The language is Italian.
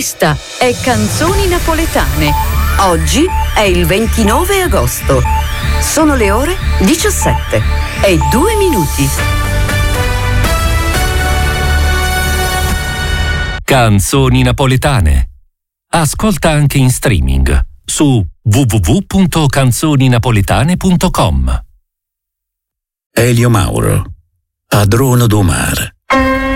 Questa è Canzoni Napoletane. Oggi è il 29 agosto. Sono le ore 17 e 2 minuti. Canzoni Napoletane. Ascolta anche in streaming su www.canzoninapoletane.com. Elio Mauro, padrono do mar.